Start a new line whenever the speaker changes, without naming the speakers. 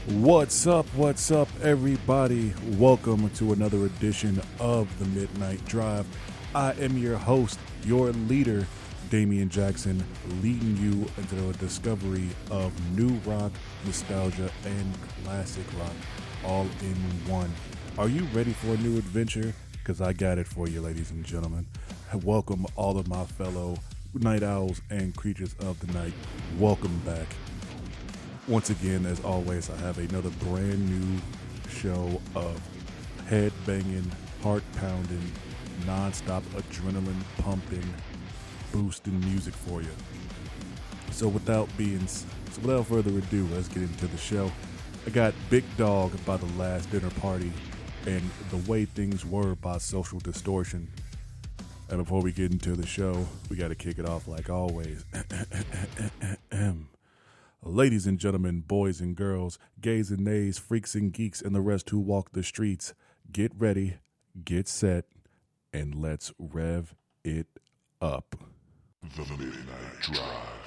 What's up, everybody? Welcome to another edition of the Midnight Drive. I am your host, your leader, Damian Jackson, leading you into the discovery of new rock, nostalgia, and classic rock all in one. Are you ready for a new adventure? Because I got it for you, ladies and gentlemen. Welcome all of my fellow night owls and creatures of the night. Welcome back. Once again, as always, I have another brand new show of head-banging, heart-pounding, non-stop adrenaline-pumping, boosting music for you. So without further ado, let's get into the show. I got Big Dog by The Last Dinner Party and The Way Things Were by Social Distortion. And before we get into the show, we got to kick it off like always. Ladies and gentlemen, boys and girls, gays and nays, freaks and geeks, and the rest who walk the streets, get ready, get set, and let's rev it up.
The Midnight Drive.